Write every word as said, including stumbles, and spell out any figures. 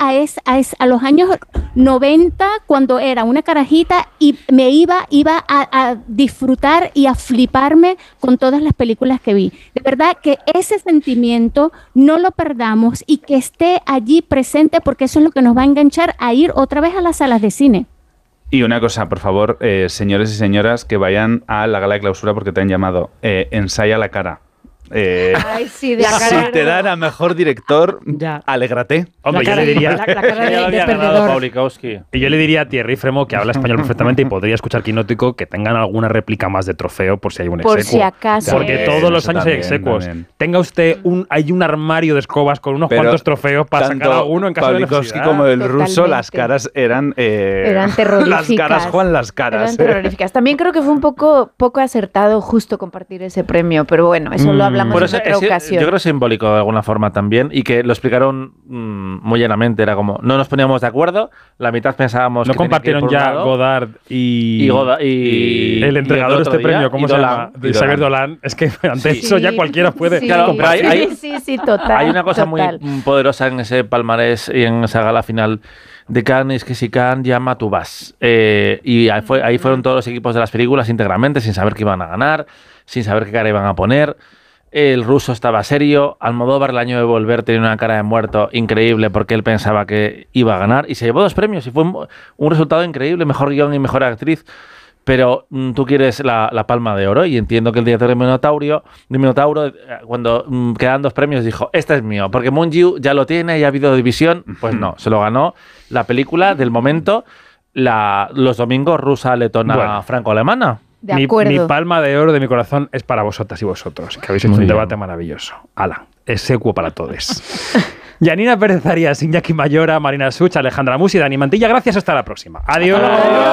a, es, a, es, a los años noventa, cuando era una carajita y me iba, iba a, a disfrutar y a fliparme con todas las películas que vi. De verdad que ese sentimiento no lo perdamos y que esté allí presente, porque eso es lo que nos va a enganchar a ir otra vez a las salas de cine. Y una cosa, por favor, eh, señores y señoras, que vayan a la gala de clausura porque te han llamado. Eh, ensaya la cara. Eh, Ay, sí, de si te dan a mejor director, ya. Alégrate. Hombre, yo le diría... La, la cara de, de perdedor. Y yo le diría a Thierry Fremo, que habla español perfectamente y podría escuchar Quinótico, que tengan alguna réplica más de trofeo por si hay un exequo. Por si acaso. Porque También, todos los años también, hay execuos. también. Tenga usted un... Hay un armario de escobas con unos Pero cuantos trofeos para sacar a uno en caso de Pawlikowski necesidad. como el Totalmente. ruso, las caras eran... Eh, Eran terroríficas. Las caras, Juan, las caras. Eran terroríficas. También creo que fue un poco, poco acertado justo compartir ese premio, pero bueno, eso lo hablamos Pero en ese- otra ese- ocasión. Yo creo que es simbólico de alguna forma también y que lo explicaron mmm, muy llanamente. Era como, no nos poníamos de acuerdo, la mitad pensábamos ¿No que tenía que ir compartieron por un ya lado, Godard y, y, Goda- y el entregador de otro este día, premio? ¿Cómo y se Dolan. llama? Y Xavier Dolan. Dolan. Es que ante Sí, eso ya cualquiera puede sí, Claro, pero hay- hay- sí, sí, sí, total. Hay una cosa total. muy poderosa en ese palmarés y en esa gala final de Cannes, es que si Cannes llama, tú vas. Eh, y ahí, fue, ahí fueron todos los equipos de las películas íntegramente, sin saber que iban a ganar, sin saber qué cara iban a poner. El ruso estaba serio. Almodóvar, el año de volver, tenía una cara de muerto increíble porque él pensaba que iba a ganar y se llevó dos premios y fue un, un resultado increíble, mejor guión y mejor actriz. Pero mm, tú quieres la, la palma de oro y entiendo que el director de Minotauro, de Minotauro eh, cuando mm, quedan dos premios, dijo, este es mío, porque Moon Jiu ya lo tiene y ha habido división. Pues no, se lo ganó la película del momento, la, los domingos rusa, letona, Bueno. franco-alemana. De Mi, acuerdo. mi palma de oro de mi corazón es para vosotras y vosotros, que habéis hecho Muy un bien. debate maravilloso. Ala, execuo para todos. Yanina Pérez Arias, Iñaki Mayora, Marina Such, Alejandra Musi, Dani Mantilla, gracias, hasta la próxima. Adiós.